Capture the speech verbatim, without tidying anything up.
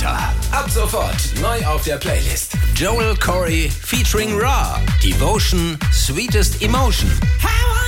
Winter. Ab sofort neu auf der Playlist. Joel Corey featuring Ra. Devotion, Sweetest Emotion.